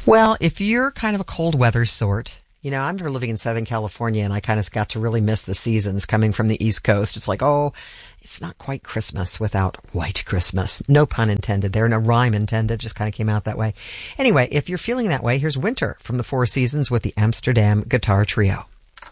Well, if you're kind of a cold weather sort, I'm living in Southern California and I kind of got to really miss the seasons coming from the East Coast. It's like, oh, it's not quite Christmas without White Christmas. No pun intended there, no rhyme intended, just kind of came out that way. Anyway, if you're feeling that way, here's Winter from the Four Seasons with the Amsterdam Guitar Trio.